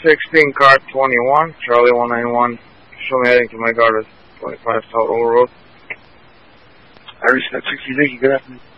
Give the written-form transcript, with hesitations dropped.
16 car 21, Charlie 191, show me heading to my guard 25 South Old Road. Iris at 60, good afternoon.